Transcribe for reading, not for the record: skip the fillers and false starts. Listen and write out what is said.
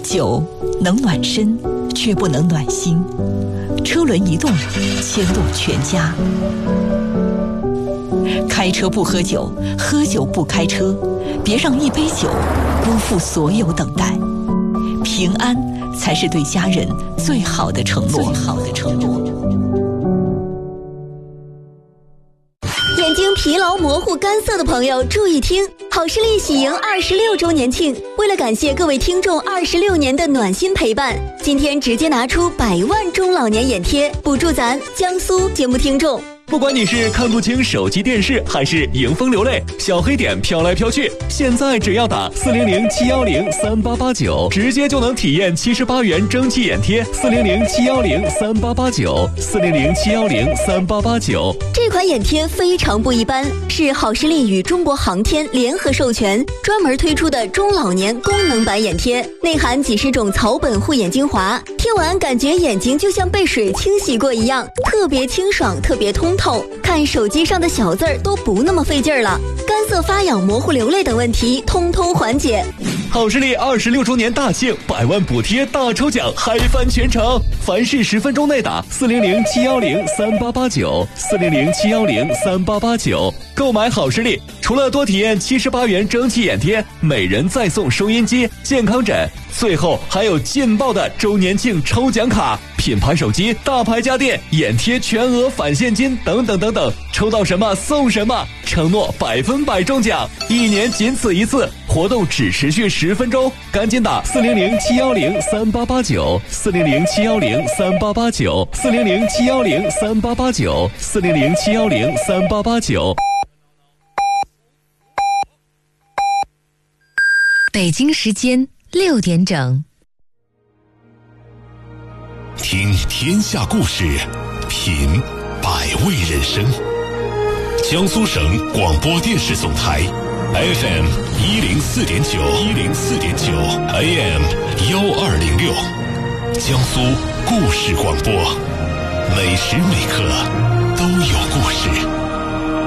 酒能暖身，却不能暖心。车轮一动，牵动全家。开车不喝酒，喝酒不开车，别让一杯酒辜负所有等待。平安才是对家人最好的承诺。 眼睛疲劳、模糊、干涩的朋友注意听，好视力喜迎26周年庆，为了感谢各位听众26年的暖心陪伴，今天直接拿出100万中老年眼贴，补助咱江苏节目听众。 不管你是看不清手机电视，还是迎风流泪，小黑点飘来飘去，现在只要打400-710-3889，直接就能体验78元蒸汽眼贴。400-710-3889，400-710-3889。 这款眼贴非常不一般，是好视力与中国航天联合授权，专门推出的中老年功能版眼贴，内含几十种草本护眼精华，贴完感觉眼睛就像被水清洗过一样，特别清爽，特别通透，看手机上的小字儿都不那么费劲儿了，干涩发痒、模糊流泪等问题通通缓解。 好视力26周年大庆，100万补贴大抽奖，嗨翻全城！凡是10分钟内打400-710-3889，400-710-3889，购买好视力，除了多体验78元蒸汽眼贴，每人再送收音机、健康枕，最后还有劲爆的周年庆抽奖卡，品牌手机、大牌家电、眼贴全额返现金等等等等，抽到什么送什么，承诺100%中奖，1年仅此一次，活动只持续10分钟，赶紧打400-710-3889，400-710-3889，400-710-3889。 北京时间6点整。 听天下故事，品百味人生。江苏省广播电视总台 FM 104.9 AM 1206，江苏故事广播，每时每刻都有故事。